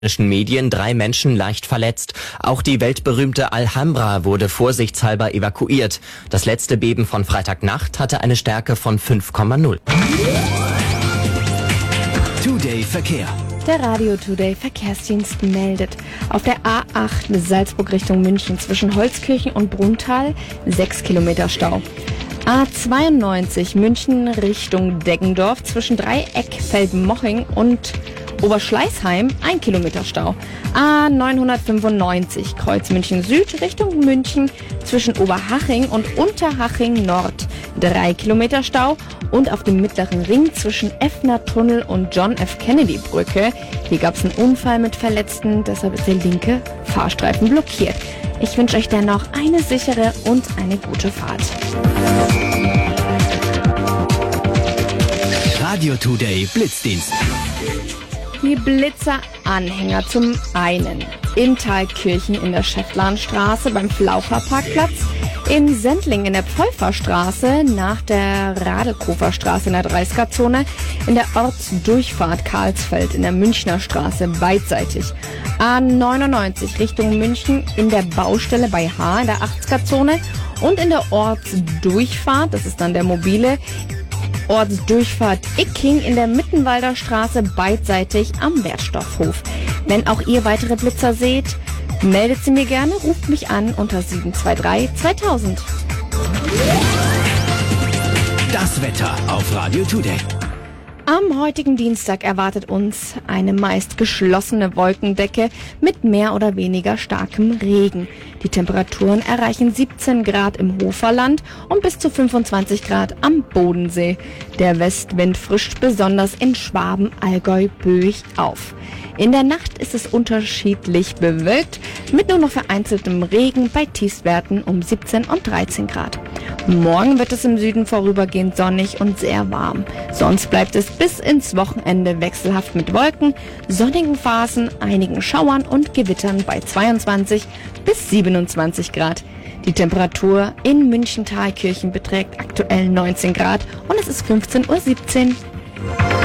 Medien 3 Menschen leicht verletzt. Auch die weltberühmte Alhambra wurde vorsichtshalber evakuiert. Das letzte Beben von Freitagnacht hatte eine Stärke von 5,0. Today Verkehr. Der Radio Today Verkehrsdienst meldet. Auf der A8 Salzburg Richtung München zwischen Holzkirchen und Brunnthal 6 Kilometer Stau. A92 München Richtung Deggendorf zwischen Dreieck, Feldmoching und Oberschleißheim 1 Kilometer Stau. A995 Kreuz München Süd Richtung München zwischen Oberhaching und Unterhaching Nord 3 Kilometer Stau. Und auf dem mittleren Ring zwischen Effner Tunnel und John F. Kennedy Brücke. Hier gab es einen Unfall mit Verletzten, deshalb ist der linke Fahrstreifen blockiert. Ich wünsche euch dennoch eine sichere und eine gute Fahrt. Radio Today Blitzdienst. Die Blitzer-Anhänger zum einen in Thalkirchen in der Schäfflahnstraße beim Flaucherparkplatz, in Sendling in der Pfeuferstraße, nach der Radelkoferstraße in der 30er-Zone, in der Ortsdurchfahrt Karlsfeld in der Münchner Straße beidseitig, A99 Richtung München in der Baustelle bei H in der 80er-Zone und in der Ortsdurchfahrt, das ist dann der mobile, Ortsdurchfahrt Icking in der Mittenwalder Straße beidseitig am Wertstoffhof. Wenn auch ihr weitere Blitzer seht, meldet sie mir gerne, ruft mich an unter 723 2000. Das Wetter auf Radio Today. Am heutigen Dienstag erwartet uns eine meist geschlossene Wolkendecke mit mehr oder weniger starkem Regen. Die Temperaturen erreichen 17 Grad im Hoferland und bis zu 25 Grad am Bodensee. Der Westwind frischt besonders in Schwaben, Allgäu, Böig auf. In der Nacht ist es unterschiedlich bewölkt, mit nur noch vereinzeltem Regen bei Tiefstwerten um 17 und 13 Grad. Morgen wird es im Süden vorübergehend sonnig und sehr warm. Sonst bleibt es bis ins Wochenende wechselhaft mit Wolken, sonnigen Phasen, einigen Schauern und Gewittern bei 22 bis 27 Grad. Die Temperatur in München-Thalkirchen beträgt aktuell 19 Grad und es ist 15:17 Uhr.